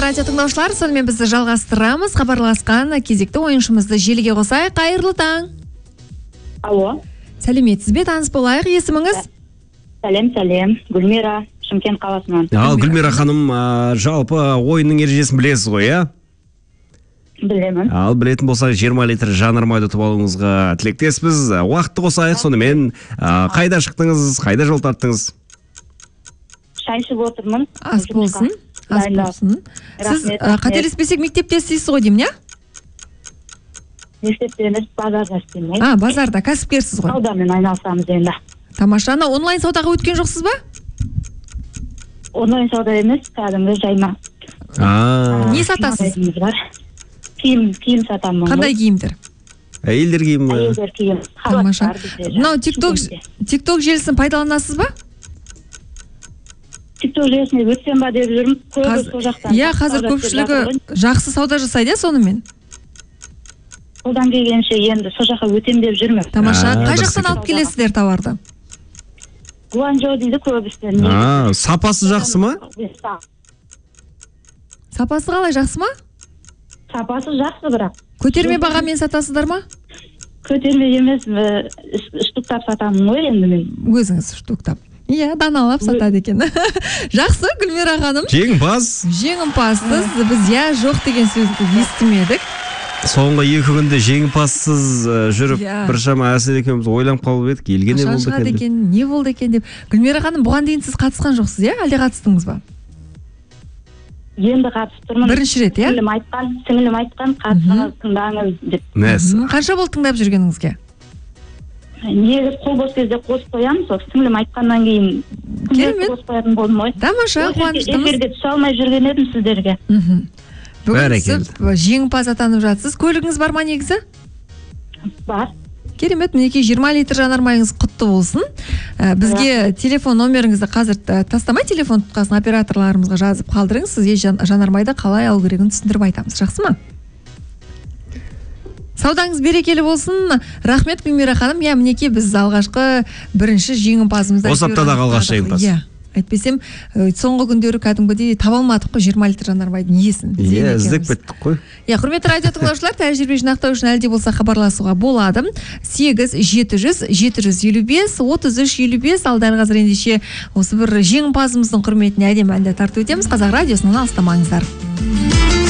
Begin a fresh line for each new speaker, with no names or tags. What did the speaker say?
радио тыңдаушылар, сонымен бізді жалғастырамыз. Хабарласқан кезекті ойыншымызды желіге қосайық. Қайырлы таң.
Алло.
Сәлеметсіз бе, таныс болайық. Есіміңіз?
Сәлем. Гүлмира, Шымкент қаласынан.
Ал Гүлмира ханым, жалпы ойынның ережесін білесіз ғой, иә?
Білемін.
Ал білетін болсақ 20 литр жанармайды ұтып алуыңызға тілектеспіз. Уақытты қосайық, сонымен қайда шықтыңыз, қайда жол тарттыңыз?
Шай ішіп отырмын.
Ас болсын. Сіз қателеспесек мектепте істейсіз ғой деймін, иә?
Мектепте емес, базарда істеймін.
Базарда кәсіпкерсіз ғой.
Саудамен айналысамыз енді.
Тамаша. Онлайн саудаға өткен жоқсыз ба?
Онлайн сауда емес, кәдімгі жайма.
Не сатасыз?
Киім сатамын.
Қандай киімдер?
Әйелдер киімі.
Әйелдер киім.
Тамаша. Мынау TikTok желісін пайдаланасыз ба?
TikTok желісіне өтсем ба деп жүрмін. Көбі сол жақтан.
Иә, қазір көпшілігі жақсы сауда жасайды, сонымен.
Қолдан келгенше енді сол жаққа өтем деп жүрмін.
Тамаша. Қай жақтан алып келесіздер тауарды?
Гуанчжоу дейді көбісі.
Сапасы жақсы ма?
Сапасы қалай, жақсы ма?
Сапасы жақсы бірақ.
Көтерме бағамен сатасыздар ма?
Көтерме емес, штуктап сатамын ғой енді мен.
Өзіңіз штуктап. Иә, даналап сатады екен. Жақсы, Гүлмира ханым. Жеңімпазсыз. Біз жоқ деген сөзді естімедік.
Соңғы 2 күнде жеңімпазсыз жүріп, біршама әсер екенбіз ойланып қалып едік. Елге
не болды екен деп. Гүлмира ханым, бұған дейін сіз қатысқан жоқсыз, иә? Әлде қатыстыңыз ба?
Енді қатысып тұрмын.
Бірінші рет, иә?
Сіңілім айтқан, қатысыңыз, тыңдаңыз деп.
Қанша болды тыңдап жүргеніңізге?
Негіз қол бос кезде қосып қоямын, сол сіңілім айтқаннан кейін қосып қоятын болдым ғой.
Тамаша, қуаныштымыз.
Эфирге түсе алмай жүрген едім сіздерге.
Бүгін сіз жеңімпаз атанып жатсыз. Көлігіңіз бар ма негізі?
Бар.
Керемет, мінекей 20 литр жанармайыңыз құтты болсын. Бізге телефон номеріңізді қазір тастамай, телефон тұтқасын операторларымызға жазып қалдырыңыз. Сізге жанармайды қалай алу керегін түсіндіріп айтамыз. Жақсы ма? Саудаңыз берекелі болсын. Рахмет, Гүлмира ханым. Иә, мінекей біз алғашқы бірінші жеңімпазымызды.
Осы аптадағы алғаш жеңімпаз.
Иә. Әйтпесем, соңғы күндері кәдімгідей таба алмадық қой 20 литр жанармайдың иесін.
Иә, іздеп кеттік қой.
Иә, құрметті радио тыңдаушылар, тәжірибе жинақтау үшін әлде болса хабарласуға болады. 8-700-755-3355. Ал дәл қазір ендеше осы бір жеңімпазымыздың құрметіне әдемі әнді тартып өтеміз. Қазақ радиосынан алыстамаңыздар.